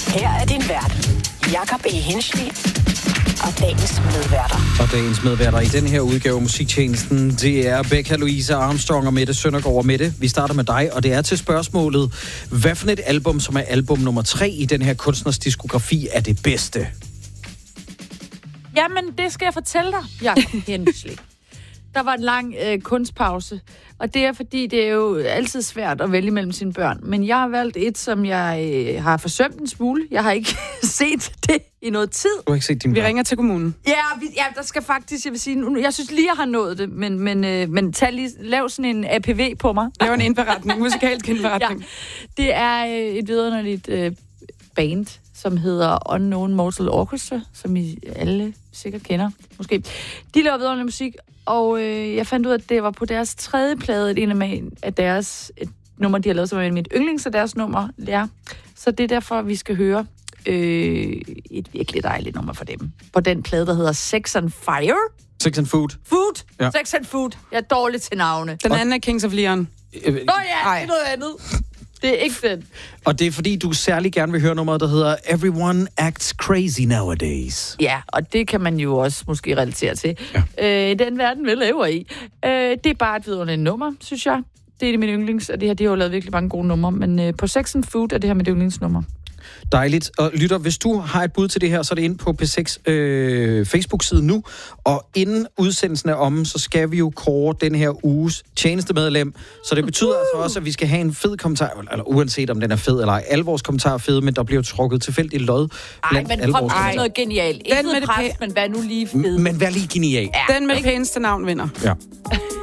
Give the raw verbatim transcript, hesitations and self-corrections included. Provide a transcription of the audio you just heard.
Her er din vært, Jakob E. Hinsley, og dagens medværter. Og dagens medværter i den her udgave af Musiktjenesten, det er Becca, Louise Armstrong og Mette Søndergaard og Mette. Vi starter med dig, og det er til spørgsmålet: hvad for et album, som er album nummer tre i den her kunstners diskografi, er det bedste? Jamen, det skal jeg fortælle dig, Jakob Hinsley. Der var en lang øh, kunstpause, og det er fordi, det er jo altid svært at vælge mellem sine børn. Men jeg har valgt et, som jeg øh, har forsømt en smule. Jeg har ikke set det i noget tid. Du har ikke set din Vi børn. ringer til kommunen. Ja, vi, ja, der skal faktisk, jeg vil sige, nu- jeg synes lige, jeg har nået det, men, men, øh, men tag lige, lav sådan en A P V på mig. Lav en indberetning, musikalsk indberetning. Ja, det er øh, et vidunderligt øh, band, som hedder Unknown Mortal Orchestra, som I alle sikkert kender, måske. De laver vidunderlig musik, og øh, jeg fandt ud af, at det var på deres tredje plade, et en af, af deres et nummer, de har lavet, som er mit yndlings af deres nummer. Ja. Så det er derfor, vi skal høre øh, et virkelig dejligt nummer for dem. På den plade, der hedder Sex and Fire. Sex and Food. Food. Ja. Ja. Sex and Food. Jeg er dårlig til navne. Den anden er Kings of Leon. Øh, Nå ja, det er noget andet. Det er ikke den. Og det er fordi, du særlig gerne vil høre nummeret, der hedder Everyone Acts Crazy Nowadays. Ja, og det kan man jo også måske relatere til. Ja. Øh, den verden, vi lever i. Øh, det er bare et vidunderligt nummer, synes jeg. Det er min yndlings, og det her, de har jo lavet virkelig mange gode numre. Men øh, på Sex and Food er det her mit yndlingsnummer. Dejligt. Og lytter, hvis du har et bud til det her, så er det inde på P seks øh, Facebook-side nu. Og inden udsendelsen er omme, så skal vi jo kåre den her uges tjenestemedlem. Så det betyder uh. altså også, at vi skal have en fed kommentar, eller uanset om den er fed eller ej. Alle vores kommentarer er fede, men der bliver trukket tilfældigt lod blandt Ej, men alle kom vores til kommentarer. noget genialt. Ikke Den med noget det pres, pæ- men vær nu lige fed. Men vær lige genial. Ja, Den med det ikke? pæneste navn vinder. Ja.